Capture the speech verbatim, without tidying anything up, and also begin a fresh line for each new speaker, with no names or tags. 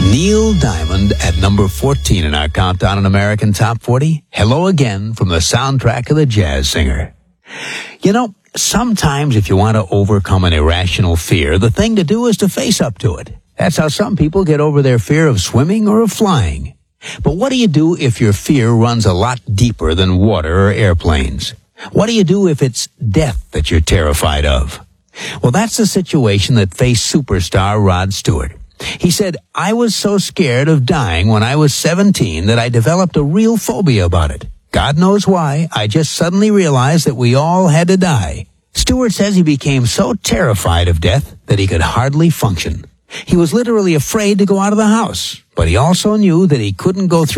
Neil Diamond at number fourteen in our countdown on American Top forty. Hello Again from the soundtrack of The Jazz Singer. You know, sometimes if you want to overcome an irrational fear, the thing to do is to face up to it. That's how some people get over their fear of swimming or of flying. But what do you do if your fear runs a lot deeper than water or airplanes? What do you do if it's death that you're terrified of? Well, that's the situation that faced superstar Rod Stewart. He said, "I was so scared of dying when I was seventeen that I developed a real phobia about it. God knows why. I just suddenly realized that we all had to die." Stewart says he became so terrified of death that he could hardly function. He was literally afraid to go out of the house, but he also knew that he couldn't go through